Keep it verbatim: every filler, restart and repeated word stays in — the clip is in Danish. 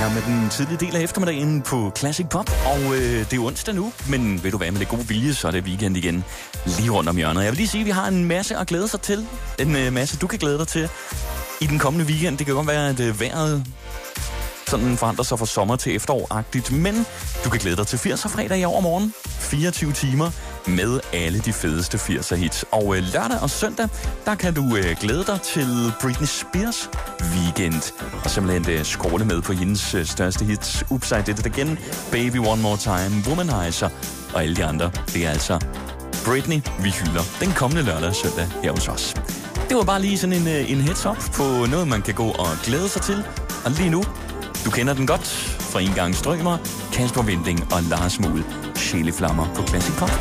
gang med den tidlige del af eftermiddagen på Classic Pop, og øh, det er onsdag nu, men ved du hvad, med det gode vilje, så er det weekend igen lige rundt om hjørnet. Jeg vil lige sige, at vi har en masse at glæde sig til, en øh, masse du kan glæde dig til i den kommende weekend. Det kan godt være, at øh, vejret sådan forandrer sig fra sommer til efterår-agtigt, men du kan glæde dig til firser fredag i overmorgen, fireogtyve timer med alle de fedeste firser hits. Og øh, lørdag og søndag, der kan du øh, glæde dig til Britney Spears weekend, og simpelthen øh, skråle med på hendes øh, største hits, Oops, I Did It Again, Baby One More Time, Womanizer og alle de andre. Det er altså Britney, vi hylder den kommende lørdag og søndag her hos os. Det var bare lige sådan en, øh, en heads up på noget, man kan gå og glæde sig til. Og lige nu, du kender den godt fra En Gang Strømer, Kasper Winding og Lars Muhl, Sjæleflammer på Classic Pop.